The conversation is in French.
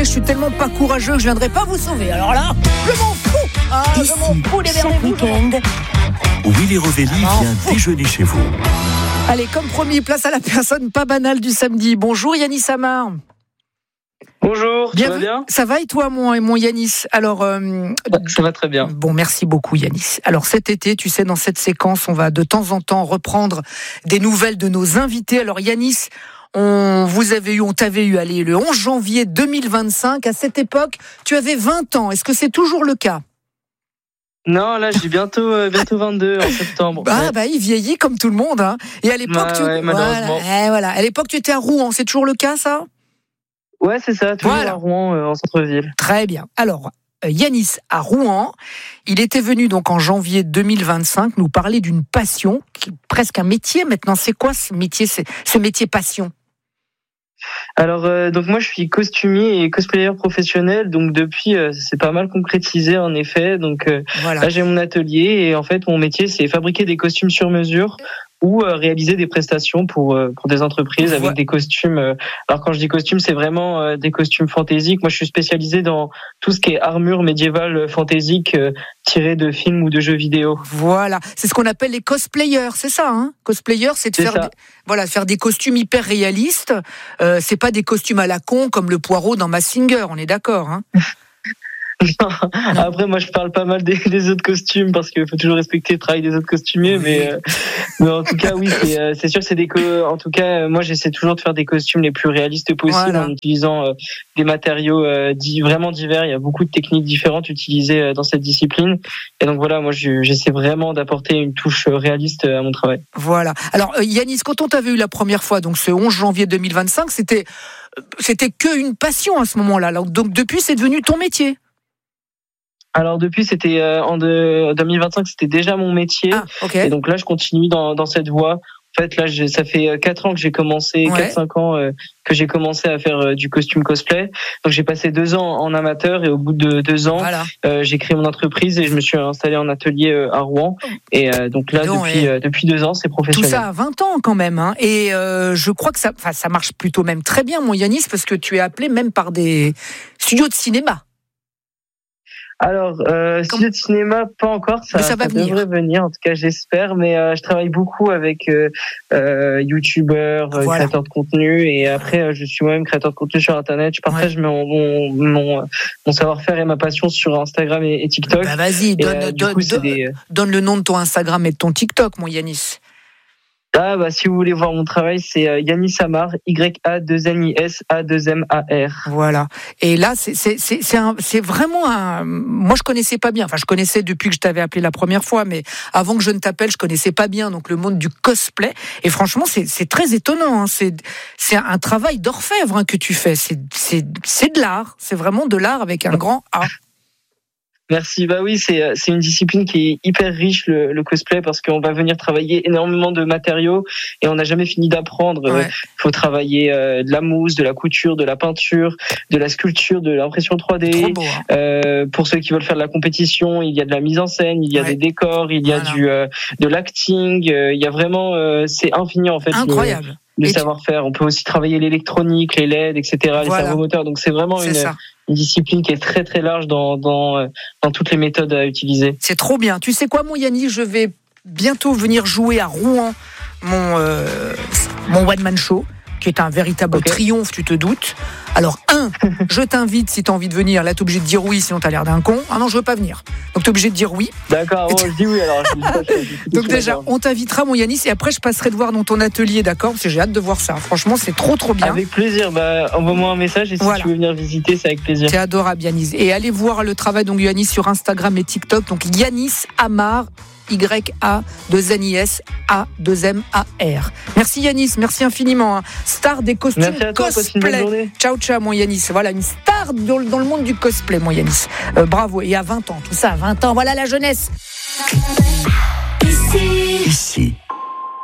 je suis tellement pas courageux que je viendrai pas vous sauver. Alors là, je m'en fous. Je m'en fous, Chaque week-end, Willy Rovelli vient déjeuner chez vous. Allez, comme promis, place à la personne pas banale du samedi. Bonjour Yanis Amar. Bonjour, ça va bien ? Ça va et toi, mon Yanis ? Alors, ça va très bien. Bon, merci beaucoup Yanis. Alors cet été, tu sais, dans cette séquence, on va de temps en temps reprendre des nouvelles de nos invités. Alors Yanis, on t'avait eu le 11 janvier 2025. À cette époque, tu avais 20 ans. Est-ce que c'est toujours le cas ? Non, là, j'ai bientôt 22 en septembre. Il vieillit comme tout le monde. Hein. Et à l'époque, malheureusement. Voilà. À l'époque, tu étais à Rouen. C'est toujours le cas, ça ? Ouais, c'est ça, toujours à Rouen, en centre-ville. Très bien. Alors, Yanis à Rouen, il était venu donc en janvier 2025 nous parler d'une passion, qui est presque un métier maintenant. C'est quoi ce métier passion ? Alors, donc moi, je suis costumier et cosplayer professionnel, donc depuis, c'est pas mal concrétisé en effet. Donc là, j'ai mon atelier et en fait, mon métier, c'est fabriquer des costumes sur mesure ou réaliser des prestations pour des entreprises avec des costumes. Alors quand je dis costumes, c'est vraiment des costumes fantaisiques. Moi, je suis spécialisé dans tout ce qui est armure médiévale fantaisique tirée de films ou de jeux vidéo. Voilà, c'est ce qu'on appelle les cosplayers, c'est ça, hein ? Cosplayer, c'est de faire des costumes hyper réalistes. C'est pas des costumes à la con comme le poireau dans Mask Singer, on est d'accord, hein ? Non. Après, moi, je parle pas mal des autres costumes parce qu'il faut toujours respecter le travail des autres costumiers, mais en tout cas, oui, c'est sûr que en tout cas, moi, j'essaie toujours de faire des costumes les plus réalistes possibles en utilisant des matériaux vraiment divers. Il y a beaucoup de techniques différentes utilisées dans cette discipline, et donc voilà, moi, j'essaie vraiment d'apporter une touche réaliste à mon travail. Voilà. Alors, Yanis, quand on t'avait eu la première fois, donc ce 11 janvier 2025, c'était qu'une passion à ce moment-là. Donc depuis, c'est devenu ton métier. Alors depuis, c'était en 2025, c'était déjà mon métier. Et donc là, je continue dans cette voie. En fait, là, ça fait 4 ans que j'ai commencé, 4-5 ans que j'ai commencé à faire du costume cosplay. Donc j'ai passé 2 ans en amateur et au bout de 2 ans, j'ai créé mon entreprise et je me suis installé en atelier à Rouen. Et donc là, depuis 2 ans, c'est professionnel. Tout ça à 20 ans quand même. Hein. Et je crois que ça marche plutôt même très bien, mon Yanis, parce que tu es appelé même par des studios de cinéma. Alors, studio de cinéma, pas encore, ça devrait venir, en tout cas j'espère, mais je travaille beaucoup avec youtubeurs, créateurs de contenu, et après je suis moi-même créateur de contenu sur internet, je partage mon savoir-faire et ma passion sur Instagram et TikTok. Vas-y, donne le nom de ton Instagram et de ton TikTok, mon Yanis. Si vous voulez voir mon travail, c'est Yanis Amar, Y-A-2-N-I-S A-2-M-A-R. Voilà. Et là, c'est vraiment moi, je connaissais pas bien. Enfin, je connaissais depuis que je t'avais appelé la première fois, mais avant que je ne t'appelle, je connaissais pas bien donc le monde du cosplay. Et franchement, c'est très étonnant. Hein. C'est un travail d'orfèvre que tu fais. C'est de l'art. C'est vraiment de l'art avec un grand A. Merci. Oui, c'est une discipline qui est hyper riche, le cosplay, parce qu'on va venir travailler énormément de matériaux et on n'a jamais fini d'apprendre. Il faut travailler de la mousse, de la couture, de la peinture, de la sculpture, de l'impression 3D. Trop beau, hein. Pour ceux qui veulent faire de la compétition, il y a de la mise en scène, il y a des décors, il y a de l'acting. Il y a vraiment, c'est infini en fait. Incroyable. Le savoir-faire. On peut aussi travailler l'électronique, les LED, etc., les servomoteurs. Donc c'est vraiment une discipline qui est très très large dans toutes les méthodes à utiliser. C'est trop bien. Tu sais quoi, mon Yannis, je vais bientôt venir jouer à Rouen mon one-man show, qui est un véritable triomphe, tu te doutes. Alors, je t'invite si tu as envie de venir. Là, tu es obligé de dire oui, sinon tu as l'air d'un con. Ah non, je veux pas venir. Donc, tu es obligé de dire oui. D'accord, je dis oui alors. Donc déjà, on t'invitera, mon Yanis, et après, je passerai te voir dans ton atelier, d'accord ? Parce que j'ai hâte de voir ça. Franchement, c'est trop bien. Avec plaisir. Envoie-moi un message et si tu veux venir visiter, c'est avec plaisir. C'est adorable, Yanis. Et allez voir le travail de Yanis sur Instagram et TikTok. Donc, Yanis Amar. Y-A-2-N-I-S A-2-M-A-R. Merci Yanis, merci infiniment. Star des costumes cosplay. Ciao, mon Yanis. Voilà, une star dans le monde du cosplay, mon Yanis. Bravo. Et à 20 ans, tout ça, à 20 ans, voilà la jeunesse. Ici.